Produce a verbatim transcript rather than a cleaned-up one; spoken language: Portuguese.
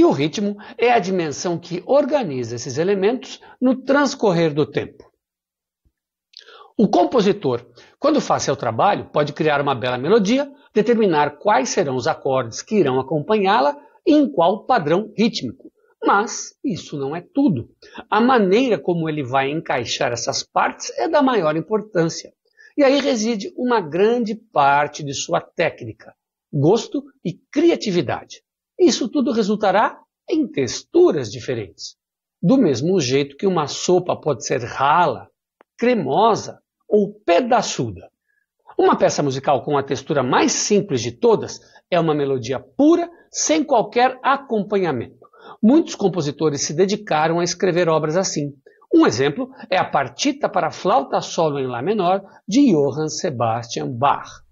o ritmo é a dimensão que organiza esses elementos no transcorrer do tempo. O compositor, quando faz seu trabalho, pode criar uma bela melodia, determinar quais serão os acordes que irão acompanhá-la e em qual padrão rítmico. Mas isso não é tudo. A maneira como ele vai encaixar essas partes é da maior importância. E aí reside uma grande parte de sua técnica, gosto e criatividade. Isso tudo resultará em texturas diferentes. Do mesmo jeito que uma sopa pode ser rala, cremosa ou pedaçuda. Uma peça musical com a textura mais simples de todas é uma melodia pura, sem qualquer acompanhamento. Muitos compositores se dedicaram a escrever obras assim. Um exemplo é a partita para flauta solo em Lá menor de Johann Sebastian Bach.